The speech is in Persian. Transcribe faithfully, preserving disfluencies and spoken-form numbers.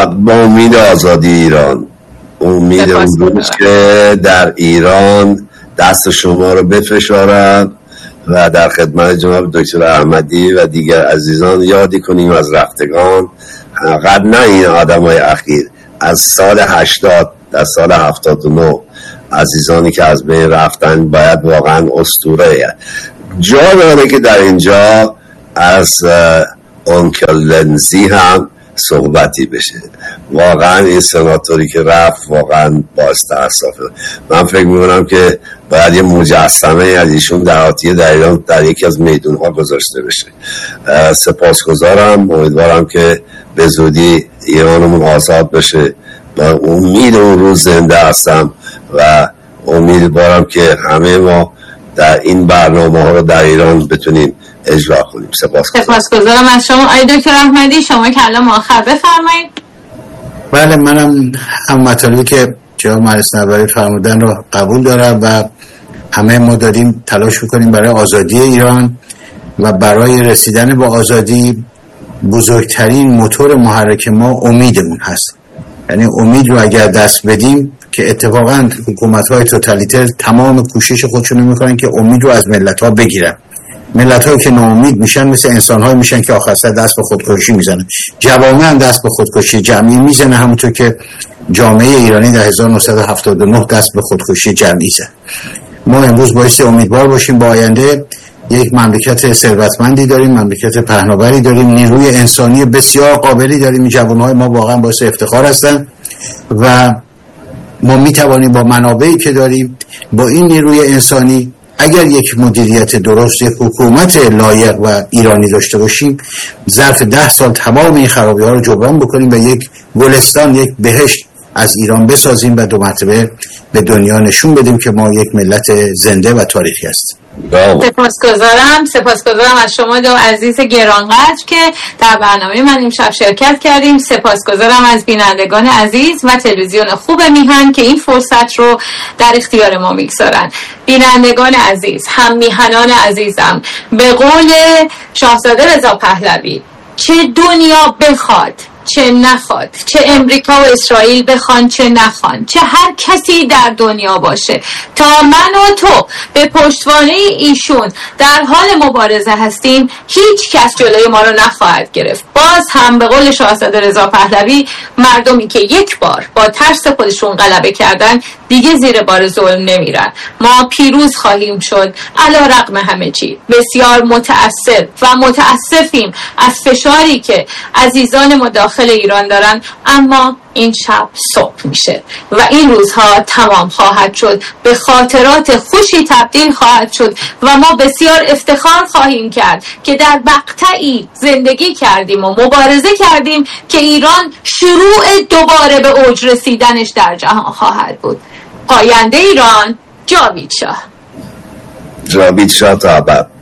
با امید آزادی ایران، امید اون روز که در ایران دست شما رو بفشارم و در خدمت جناب دکتر احمدی و دیگر عزیزان یادی کنیم از رفتگان، فقط نه این آدم های اخیر، از سال هشتاد در سال هفتاد و نه عزیزانی که از بین رفتن باید واقعا اسطوره. جا داره که در اینجا از اونکل لنزی هم صحبتی بشه. واقعا این سناتوری که رفت واقعا باعث تأسفه. من فکر میکنم که باید یه مجسمه از ایشون در آتیه در ایران در یکی از میدونها گذاشته بشه. سپاسگزارم، امیدوارم که به زودی ایرانمون آزاد بشه. با امید اون روز زنده هستم و امیدوارم که همه ما در این برنامه ها رو در ایران بتونیم اجرا کنیم. سپاسگزارم. سپاسگزارم از شما آقای دکتر احمدی. شما کلام آخر بفرمایید. بله، منم هم مطالبی که جناب مهندس نبوی فرمودن رو قبول دارم و همه ما داریم تلاش میکنیم برای آزادی ایران و برای رسیدن به آزادی بزرگترین موتور محرک ما امیدمون هست. یعنی امید رو اگر دست بدیم، که اتفاقا حکومت‌های توتالیتر تمام کوشش خودشون رو میکنن که امید رو از ملت‌ها بگیرن. ملت‌هایی که ناامید میشن مثل انسان‌های میشن که آخر سر دست به خودکشی میزنن. جوامع هم دست به خودکشی جمعی میزنه، همونطور که جامعه ایرانی در هزار و نهصد و هفتاد و نه دست به خودکشی جمعی زد. ما امروز بایستی امیدوار باشیم با آینده. یک مملکت ثروتمندی داریم، مملکت پهناوری داریم، نیروی انسانی بسیار قابلی داریم. این جوان‌های ما واقعا باعث افتخار هستن و ما میتوانیم با منابعی که داریم، با این نیروی انسانی، اگر یک مدیریت درست، یک حکومت لایق و ایرانی داشته باشیم، ظرف ده سال تمام این خرابی ها رو جبران بکنیم و یک گلستان، یک بهشت از ایران بسازیم و دو مرتبه به دنیا نشون بدیم که ما یک ملت زنده و تاریخی هستیم. سپاسگزارم سپاسگزارم از شما دو عزیز گرانقدر که در برنامه من امشب شرکت کردیم. سپاسگزارم از بینندگان عزیز و تلویزیون خوب میهن که این فرصت رو در اختیار ما میگذارن. بینندگان عزیز، هم میهنان عزیزم، به قول شاهزاده رضا پهلوی، چه دنیا بخواد چه نخواد، چه امریکا و اسرائیل بخوان چه نخوان، چه هر کسی در دنیا باشه، تا من و تو به پشتوانه ایشون در حال مبارزه هستیم، هیچ کس جلوی ما رو نخواهد گرفت. باز هم به قول شاهزاده رضا پهلوی، مردمی که یک بار با ترس خودشون غلبه کردن دیگه زیر بار ظلم نمیرن. ما پیروز خواهیم شد علی رغم همه چی. بسیار متاسف و متاسفیم از فشاری که عزیزان ما داخل ایران دارن، اما این شب صبح میشه و این روزها تمام خواهد شد، به خاطرات خوشی تبدیل خواهد شد و ما بسیار افتخار خواهیم کرد که در مقطعی زندگی کردیم و مبارزه کردیم که ایران شروع دوباره به اوج رسیدنش در جهان خواهد بود. پاینده ایران، جاوید شاه. جاوید شاه تا ابد.